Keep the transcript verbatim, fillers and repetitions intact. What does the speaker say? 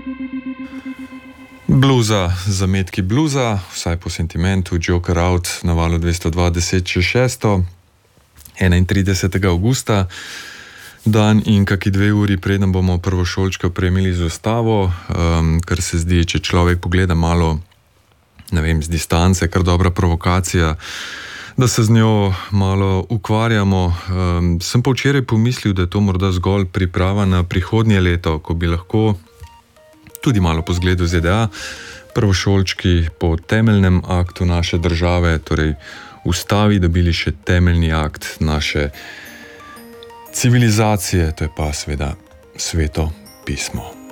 Bluza, zametki bluza, vsaj po sentimentu, Joker Out na valu dvesto dvajset čez šesto, enaintridesetega avgusta, dan in kaki dve uri preden bomo prvošolčka opremili z ustavo, um, kar se zdi, če človek pogleda malo, ne vem, z distance, kar dobra provokacija, da se z njo malo ukvarjamo. Um, sem pa včeraj pomislil, da je to morda zgolj priprava na prihodnje leto, ko bi lahko tudi malo po zgledu Z D A, prvošolčki po temeljnem aktu naše države, torej ustavi, dobili še temeljni akt naše civilizacije, to je pa seveda Sveto pismo.